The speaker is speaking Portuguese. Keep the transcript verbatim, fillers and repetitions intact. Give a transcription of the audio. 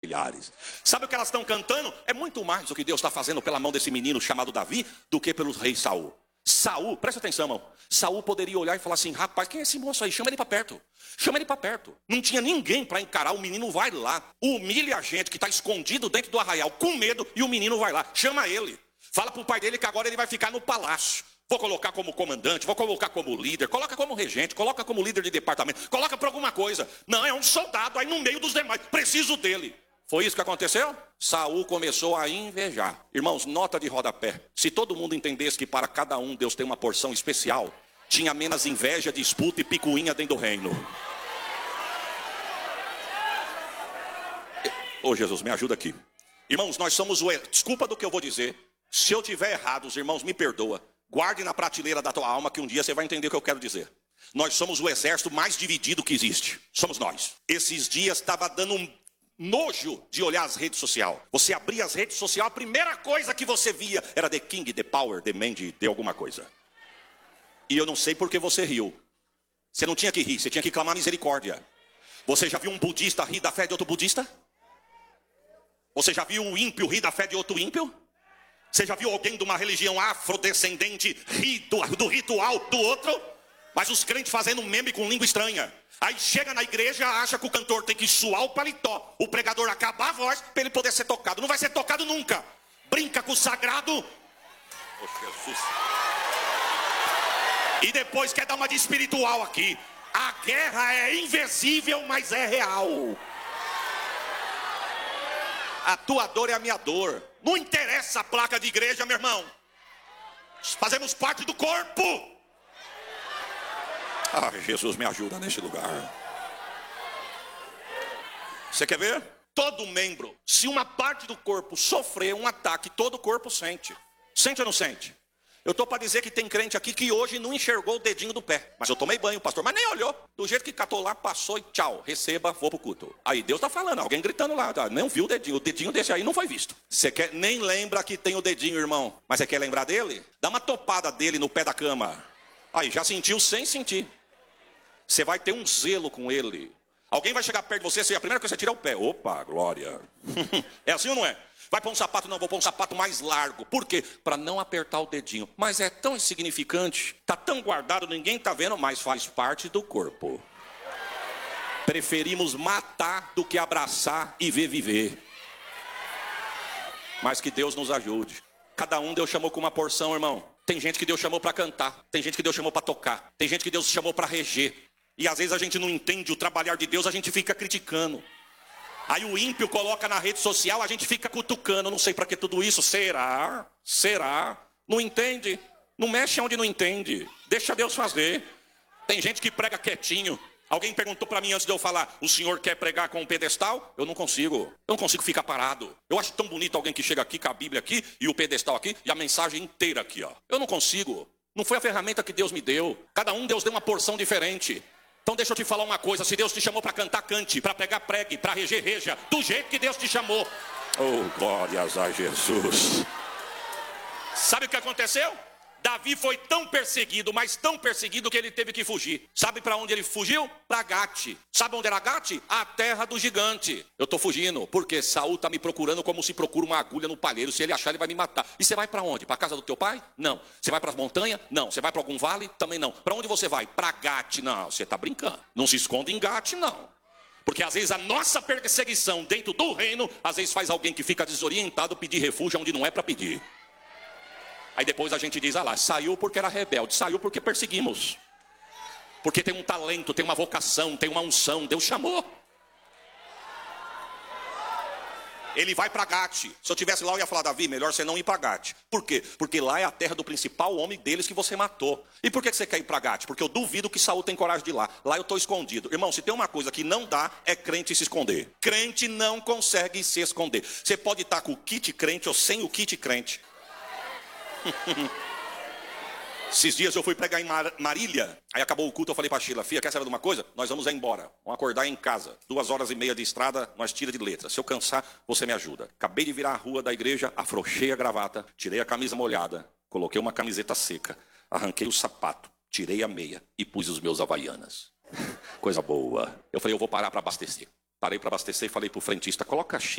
familiares. Sabe o que elas estão cantando? É muito mais o que Deus está fazendo pela mão desse menino chamado Davi do que pelo rei Saul. Saul, presta atenção, irmão. Saul poderia olhar e falar assim: rapaz, quem é esse moço aí? Chama ele para perto. Chama ele para perto. Não tinha ninguém para encarar. O menino vai lá, humilha a gente que está escondido dentro do arraial com medo, e o menino vai lá, chama ele. Fala para o pai dele que agora ele vai ficar no palácio. Vou colocar como comandante, vou colocar como líder, coloca como regente, coloca como líder de departamento, coloca para alguma coisa. Não, é um soldado aí no meio dos demais, preciso dele. Foi isso que aconteceu? Saul começou a invejar. Irmãos, nota de rodapé. Se todo mundo entendesse que para cada um Deus tem uma porção especial, tinha menos inveja, disputa e picuinha dentro do reino. Ô Jesus, me ajuda aqui. Irmãos, nós somos o... Desculpa do que eu vou dizer. Se eu tiver errado, os irmãos me perdoa. Guarde na prateleira da tua alma que um dia você vai entender o que eu quero dizer. Nós somos o exército mais dividido que existe. Somos nós. Esses dias estava dando um nojo de olhar as redes sociais. Você abria as redes sociais, a primeira coisa que você via era The King, The Power, The Man, de alguma coisa. E eu não sei por que você riu. Você não tinha que rir, você tinha que clamar misericórdia. Você já viu um budista rir da fé de outro budista? Você já viu um ímpio rir da fé de outro ímpio? Você já viu alguém de uma religião afrodescendente rir do, do ritual do outro? Mas os crentes fazendo um meme com língua estranha. Aí chega na igreja, acha que o cantor tem que suar o paletó. O pregador acaba a voz para ele poder ser tocado. Não vai ser tocado nunca. Brinca com o sagrado. Oh, Jesus. E depois quer dar uma de espiritual aqui. A guerra é invisível, mas é real. A tua dor é a minha dor. Não interessa a placa de igreja, meu irmão. Fazemos parte do corpo. Ah, Jesus, me ajuda nesse lugar. Você quer ver? Todo membro, se uma parte do corpo sofrer um ataque, todo o corpo sente. Sente ou não sente? Eu estou para dizer que tem crente aqui que hoje não enxergou o dedinho do pé. Mas eu tomei banho, pastor, mas nem olhou. Do jeito que catou lá, passou e tchau, receba, vou pro culto. Aí Deus está falando, alguém gritando lá, tá? Não viu o dedinho, o dedinho desse aí não foi visto. Você quer, nem lembra que tem o dedinho, irmão. Mas você quer lembrar dele? Dá uma topada dele no pé da cama. Aí, já sentiu sem sentir. Você vai ter um zelo com ele. Alguém vai chegar perto de você, e a primeira coisa que você tira é o pé. Opa, glória. É assim ou não é? Vai pôr um sapato? Não, vou pôr um sapato mais largo. Por quê? Para não apertar o dedinho. Mas é tão insignificante, está tão guardado, ninguém está vendo, mas faz parte do corpo. Preferimos matar do que abraçar e ver viver. Mas que Deus nos ajude. Cada um Deus chamou com uma porção, irmão. Tem gente que Deus chamou para cantar. Tem gente que Deus chamou para tocar. Tem gente que Deus chamou para reger. E às vezes a gente não entende o trabalhar de Deus, a gente fica criticando. Aí o ímpio coloca na rede social, a gente fica cutucando. Não sei para que tudo isso. Será? Será? Não entende? Não mexe onde não entende. Deixa Deus fazer. Tem gente que prega quietinho. Alguém perguntou para mim antes de eu falar: o senhor quer pregar com um pedestal? Eu não consigo. Eu não consigo ficar parado. Eu acho tão bonito alguém que chega aqui com a Bíblia aqui e o pedestal aqui e a mensagem inteira aqui, ó. Eu não consigo. Não foi a ferramenta que Deus me deu. Cada um Deus deu uma porção diferente. Então deixa eu te falar uma coisa, se Deus te chamou para cantar, cante, para pregar, pregue, para reger, reja, do jeito que Deus te chamou. Oh, glórias a Jesus. Sabe o que aconteceu? Davi foi tão perseguido, mas tão perseguido que ele teve que fugir. Sabe para onde ele fugiu? Para Gate. Sabe onde era Gate? A terra do gigante. Eu estou fugindo, porque Saul está me procurando como se procura uma agulha no palheiro. Se ele achar, ele vai me matar. E você vai para onde? Para a casa do teu pai? Não. Você vai para as montanhas? Não. Você vai para algum vale? Também não. Para onde você vai? Para Gate. Não, você está brincando. Não se esconde em Gate, não. Porque às vezes a nossa perseguição dentro do reino, às vezes faz alguém que fica desorientado pedir refúgio onde não é para pedir. Aí depois a gente diz, ah lá, saiu porque era rebelde, saiu porque perseguimos. Porque tem um talento, tem uma vocação, tem uma unção, Deus chamou. Ele vai para Gate. Se eu estivesse lá, eu ia falar: Davi, melhor você não ir para Gate. Por quê? Porque lá é a terra do principal homem deles que você matou. E por que você quer ir para Gate? Porque eu duvido que Saul tem coragem de ir lá. Lá eu estou escondido. Irmão, se tem uma coisa que não dá, é crente se esconder. Crente não consegue se esconder. Você pode estar com o kit crente ou sem o kit crente. Esses dias eu fui pregar em Mar- Marília. Aí acabou o culto, eu falei para a Sheila: filha, quer saber de uma coisa? Nós vamos embora, vamos acordar em casa. Duas horas e meia de estrada, nós tira de letra. Se eu cansar, você me ajuda. Acabei de virar a rua da igreja, afrouxei a gravata, tirei a camisa molhada, coloquei uma camiseta seca, arranquei o sapato, tirei a meia e pus os meus havaianas. Coisa boa. Eu falei: eu vou parar para abastecer. Parei para abastecer e falei para o frentista: coloca a